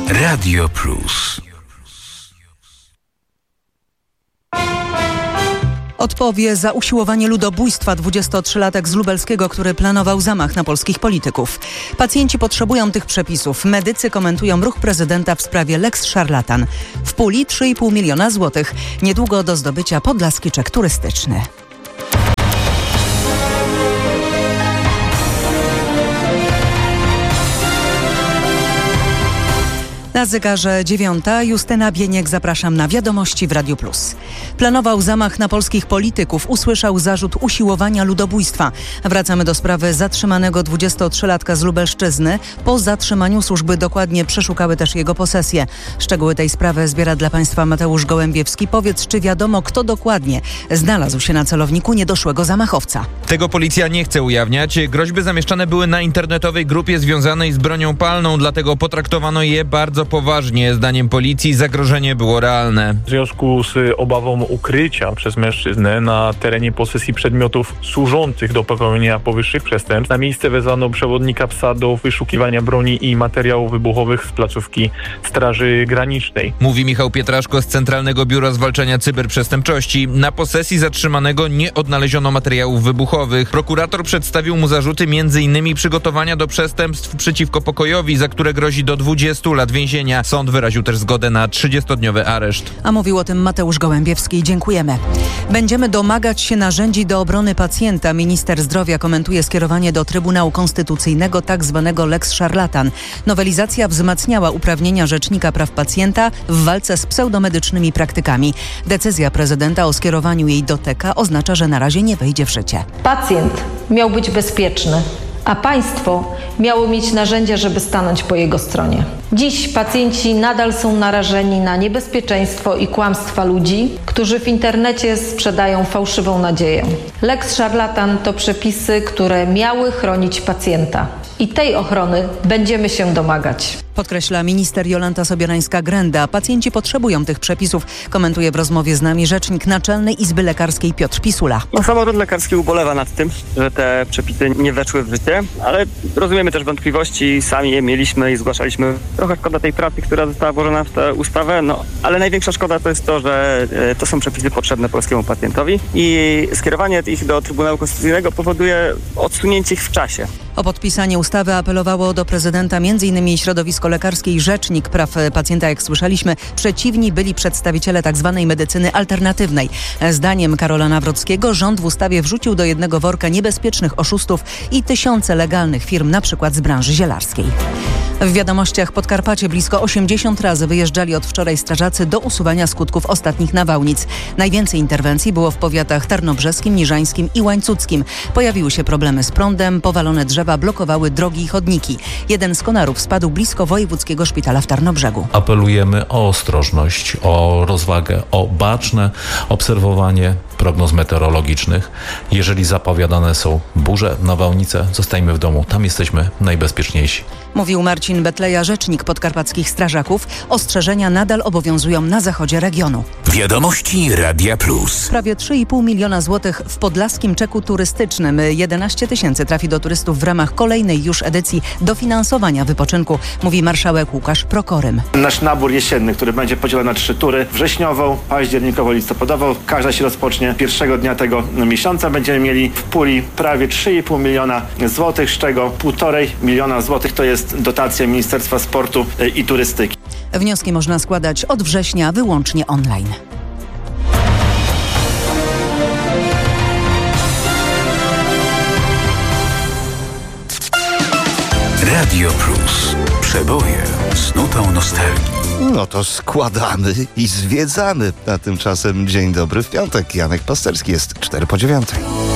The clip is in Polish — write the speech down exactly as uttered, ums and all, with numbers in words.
Radio Plus. Odpowie za usiłowanie ludobójstwa dwudziestotrzylatek z Lubelskiego, który planował zamach na polskich polityków. Pacjenci potrzebują tych przepisów. Medycy komentują ruch prezydenta w sprawie Lex Szarlatan. W puli trzy i pół miliona złotych. Niedługo do zdobycia podlaski czek turystyczny. Na zegarze dziewiąta. Justyna Bieniek, zapraszam na Wiadomości w Radiu Plus. Planował zamach na polskich polityków, usłyszał zarzut usiłowania ludobójstwa. Wracamy do sprawy zatrzymanego dwudziestotrzylatka z Lubelszczyzny. Po zatrzymaniu służby dokładnie przeszukały też jego posesje. Szczegóły tej sprawy zbiera dla Państwa Mateusz Gołębiewski. Powiedz, czy wiadomo, kto dokładnie znalazł się na celowniku niedoszłego zamachowca? Tego policja nie chce ujawniać. Groźby zamieszczane były na internetowej grupie związanej z bronią palną, dlatego potraktowano je bardzo poważnie. Zdaniem policji zagrożenie było realne. W związku z obawą ukrycia przez mężczyznę na terenie posesji przedmiotów służących do popełnienia powyższych przestępstw, na miejsce wezwano przewodnika psa do wyszukiwania broni i materiałów wybuchowych z placówki Straży Granicznej. Mówi Michał Pietraszko z Centralnego Biura Zwalczania Cyberprzestępczości. Na posesji zatrzymanego nie odnaleziono materiałów wybuchowych. Prokurator przedstawił mu zarzuty między innymi przygotowania do przestępstw przeciwko pokojowi, za które grozi do dwudziestu lat więzienia. Sąd wyraził też zgodę na trzydziestodniowy areszt. A mówił o tym Mateusz Gołębiewski. Dziękujemy. Będziemy domagać się narzędzi do obrony pacjenta. Minister zdrowia komentuje skierowanie do Trybunału Konstytucyjnego tak zwanego Lex Szarlatan. Nowelizacja wzmacniała uprawnienia Rzecznika Praw Pacjenta w walce z pseudomedycznymi praktykami. Decyzja prezydenta o skierowaniu jej do T K oznacza, że na razie nie wejdzie w życie. Pacjent miał być bezpieczny, a państwo miało mieć narzędzia, żeby stanąć po jego stronie. Dziś pacjenci nadal są narażeni na niebezpieczeństwo i kłamstwa ludzi, którzy w internecie sprzedają fałszywą nadzieję. Lex Szarlatan to przepisy, które miały chronić pacjenta. I tej ochrony będziemy się domagać. Podkreśla minister Jolanta Sobierańska-Grenda. Pacjenci potrzebują tych przepisów, komentuje w rozmowie z nami rzecznik Naczelnej Izby Lekarskiej Piotr Pisula. No, samorząd lekarski ubolewa nad tym, że te przepisy nie weszły w życie, ale rozumiemy też wątpliwości, sami je mieliśmy i zgłaszaliśmy. Trochę szkoda tej pracy, która została włożona w tę ustawę, no ale największa szkoda to jest to, że e, to są przepisy potrzebne polskiemu pacjentowi i skierowanie ich do Trybunału Konstytucyjnego powoduje odsunięcie ich w czasie. O podpisanie ustawy apelowało do prezydenta m.in. środowisko lekarskie i Rzecznik Praw Pacjenta. Jak słyszeliśmy, przeciwni byli przedstawiciele tzw. medycyny alternatywnej. Zdaniem Karola Nawrockiego rząd w ustawie wrzucił do jednego worka niebezpiecznych oszustów i tysiące legalnych firm, na przykład z branży zielarskiej. W Wiadomościach Podkarpacie blisko osiemdziesiąt razy wyjeżdżali od wczoraj strażacy do usuwania skutków ostatnich nawałnic. Najwięcej interwencji było w powiatach tarnobrzeskim, niżańskim i łańcuckim. Pojawiły się problemy z prądem, powalone drzewa blokowały drogi i chodniki. Jeden z konarów spadł blisko Wojewódzkiego Szpitala w Tarnobrzegu. Apelujemy o ostrożność, o rozwagę, o baczne obserwowanie prognoz meteorologicznych. Jeżeli zapowiadane są burze, nawałnice, zostańmy w domu. Tam jesteśmy najbezpieczniejsi. Mówił Marcin Betleja, rzecznik podkarpackich strażaków. Ostrzeżenia nadal obowiązują na zachodzie regionu. Wiadomości Radia Plus. Prawie trzy i pół miliona złotych w podlaskim czeku turystycznym. jedenaście tysięcy trafi do turystów w ramach kolejnej już edycji dofinansowania wypoczynku, mówi marszałek Łukasz Prokorym. Nasz nabór jesienny, który będzie podzielony na trzy tury, wrześniową, październikową, listopadową. Każda się rozpocznie pierwszego dnia tego miesiąca. Będziemy mieli w puli prawie trzy i pół miliona złotych, z czego półtorej miliona złotych to jest dotacja Ministerstwa Sportu i Turystyki. Wnioski można składać od września wyłącznie online. Radio Plus. Przeboje z nutą nostalgii. No to składamy i zwiedzamy. A tymczasem dzień dobry w piątek. Janek Pasterski, jest cztery po dziewiątej.